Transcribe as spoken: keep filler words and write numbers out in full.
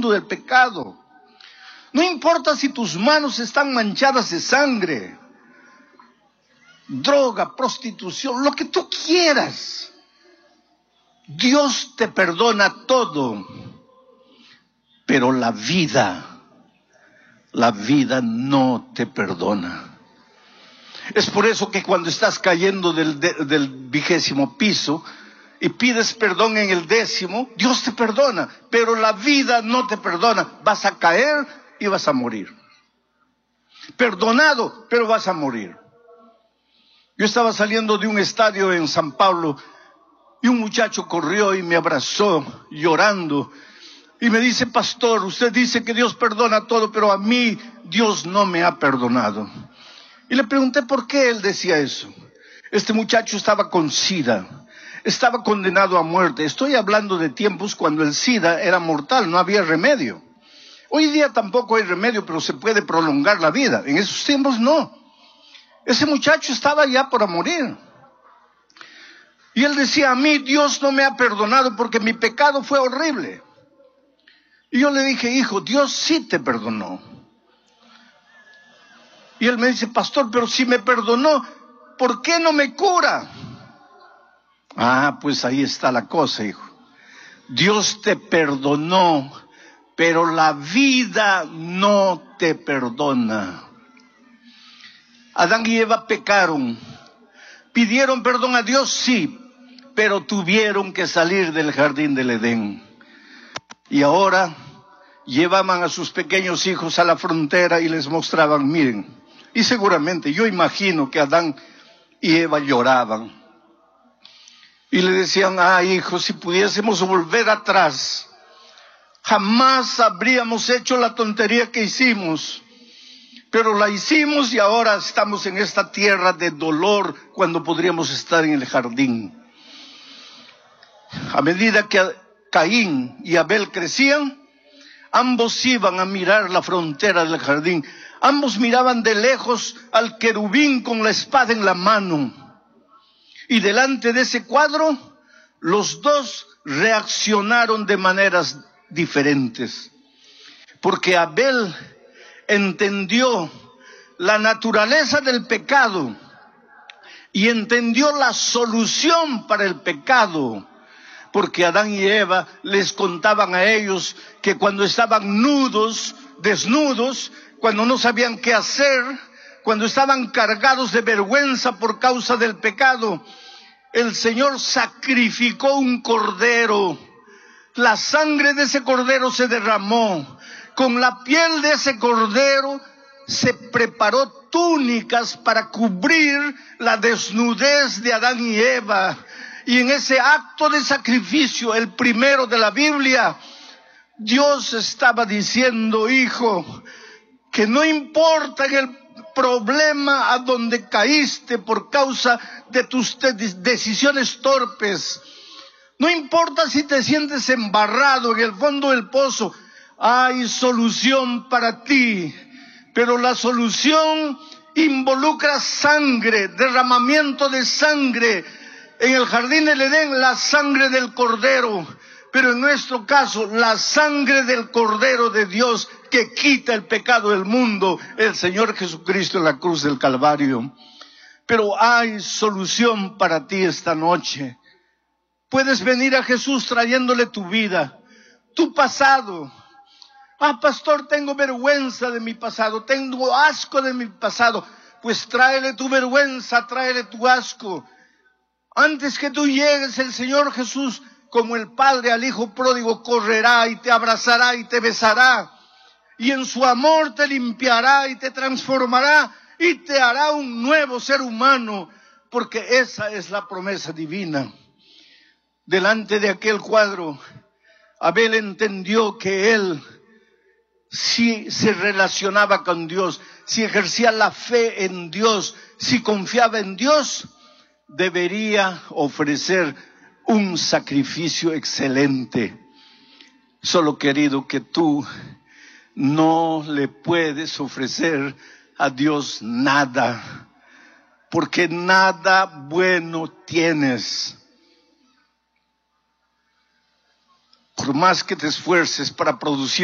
mundo del pecado. No importa si tus manos están manchadas de sangre, droga, prostitución, lo que tú quieras. Dios te perdona todo, pero la vida, la vida no te perdona. Es por eso que cuando estás cayendo del, de, del vigésimo piso y pides perdón en el décimo, Dios te perdona, pero la vida no te perdona. Vas a caer y vas a morir. Perdonado, pero vas a morir. Yo estaba saliendo de un estadio en San Pablo y un muchacho corrió y me abrazó llorando y me dice: pastor, usted dice que Dios perdona todo, pero a mí Dios no me ha perdonado. Y le pregunté por qué él decía eso. Este muchacho estaba con SIDA, estaba condenado a muerte. Estoy hablando de tiempos cuando el SIDA era mortal, no había remedio. Hoy día tampoco hay remedio, pero se puede prolongar la vida. En esos tiempos no. Ese muchacho estaba ya por morir. Y él decía: a mí Dios no me ha perdonado porque mi pecado fue horrible. Y yo le dije: hijo, Dios sí te perdonó. Y él me dice: pastor, pero si me perdonó, ¿por qué no me cura? Ah, pues ahí está la cosa, hijo. Dios te perdonó, pero la vida no te perdona. Adán y Eva pecaron. ¿Pidieron perdón a Dios? Sí, pero tuvieron que salir del jardín del Edén. Y ahora llevaban a sus pequeños hijos a la frontera y les mostraban: miren. Y seguramente, yo imagino que Adán y Eva lloraban. Y le decían: ah, hijo, si pudiésemos volver atrás, jamás habríamos hecho la tontería que hicimos. Pero la hicimos y ahora estamos en esta tierra de dolor cuando podríamos estar en el jardín. A medida que Caín y Abel crecían, ambos iban a mirar la frontera del jardín. Ambos miraban de lejos al querubín con la espada en la mano. Y delante de ese cuadro, los dos reaccionaron de maneras diferentes. Porque Abel entendió la naturaleza del pecado y entendió la solución para el pecado. Porque Adán y Eva les contaban a ellos que cuando estaban nudos, desnudos, cuando no sabían qué hacer, cuando estaban cargados de vergüenza por causa del pecado, el Señor sacrificó un cordero. La sangre de ese cordero se derramó. Con la piel de ese cordero se preparó túnicas para cubrir la desnudez de Adán y Eva. Y en ese acto de sacrificio, el primero de la Biblia, Dios estaba diciendo: hijo, que no importa el problema a donde caíste por causa de tus decisiones torpes, no importa si te sientes embarrado en el fondo del pozo, hay solución para ti, pero la solución involucra sangre, derramamiento de sangre. En el jardín del Edén, la sangre del Cordero, pero en nuestro caso, la sangre del Cordero de Dios que quita el pecado del mundo, el Señor Jesucristo en la cruz del Calvario. Pero hay solución para ti esta noche. Puedes venir a Jesús trayéndole tu vida, tu pasado. Ah, pastor, tengo vergüenza de mi pasado, tengo asco de mi pasado. Pues tráele tu vergüenza, tráele tu asco. Antes que tú llegues, el Señor Jesús, como el Padre al Hijo pródigo, correrá y te abrazará y te besará. Y en su amor te limpiará y te transformará y te hará un nuevo ser humano, porque esa es la promesa divina. Delante de aquel cuadro, Abel entendió que él, si se relacionaba con Dios, si ejercía la fe en Dios, si confiaba en Dios, debería ofrecer un sacrificio excelente. Solo, querido, que tú no le puedes ofrecer a Dios nada, porque nada bueno tienes. Por más que te esfuerces para producir